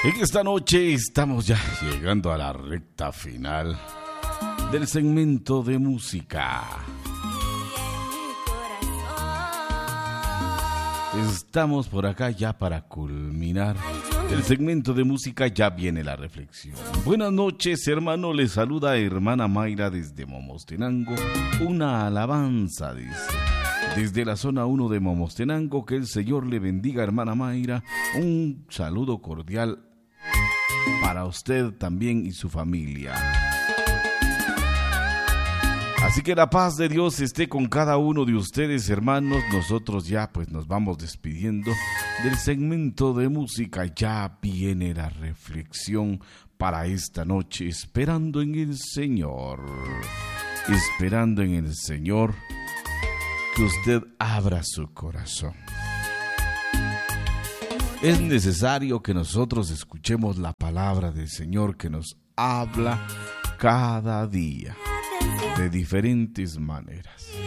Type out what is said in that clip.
En esta noche estamos ya llegando a la recta final del segmento de música. Estamos por acá ya para culminar el segmento de música. Ya viene la reflexión. Buenas noches, hermano. Le saluda hermana Mayra desde Momostenango. Una alabanza, dice. Desde la zona 1 de Momostenango. Que el Señor le bendiga, hermana Mayra. Un saludo cordial para usted también y su familia. Así que la paz de Dios esté con cada uno de ustedes, hermanos. Nosotros ya pues nos vamos despidiendo del segmento de música. Ya viene la reflexión para esta noche, esperando en el Señor. Esperando en el Señor que usted abra su corazón. Es necesario que nosotros escuchemos la palabra del Señor que nos habla cada día de diferentes maneras.